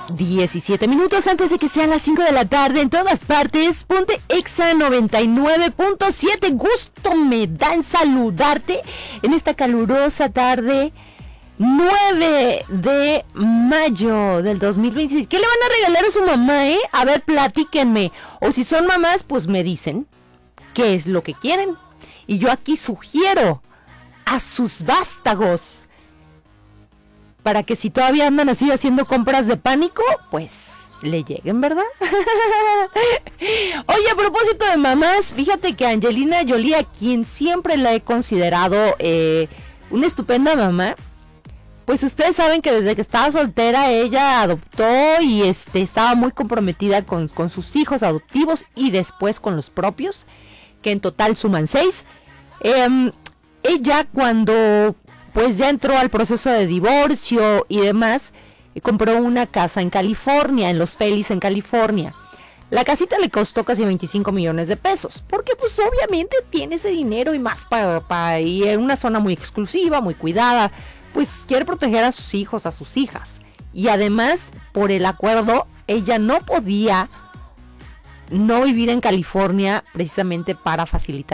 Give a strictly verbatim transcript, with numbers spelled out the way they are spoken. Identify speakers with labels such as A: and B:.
A: diecisiete minutos antes de que sean las cinco de la tarde en todas partes. Ponte Exa noventa y nueve punto siete. Gusto me da en saludarte en esta calurosa tarde nueve de mayo del dos mil veintiséis. ¿Qué le van a regalar a su mamá, eh? A ver, platíquenme. O si son mamás, pues me dicen qué es lo que quieren. Y yo aquí sugiero a sus vástagos para que si todavía andan así haciendo compras de pánico, pues le lleguen, ¿verdad? Oye, a propósito de mamás, fíjate que Angelina Jolie, a quien siempre la he considerado eh, una estupenda mamá, pues ustedes saben que desde que estaba soltera ella adoptó y este estaba muy comprometida con, con sus hijos adoptivos y después con los propios, que en total suman seis. Eh, ella cuando pues ya entró al proceso de divorcio y demás, y compró una casa en California, en Los Feliz, en California. La casita le costó casi veinticinco millones de pesos, porque pues obviamente tiene ese dinero y más para pa, ir en una zona muy exclusiva, muy cuidada, pues quiere proteger a sus hijos, a sus hijas. Y además, por el acuerdo, ella no podía no vivir en California precisamente para facilitar